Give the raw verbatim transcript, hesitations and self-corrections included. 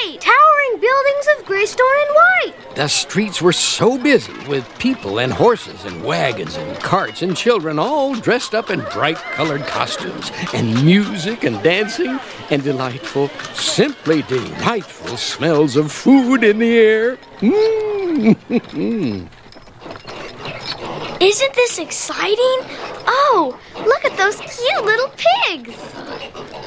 right! Towering buildings of gray stone and white. The streets were so busy with people and horses and wagons and carts and children all dressed up in bright-colored costumes and music and dancing and delightful, simply delightful smells of food in the air. Mm. Isn't this exciting? Oh, look at those cute little pigs.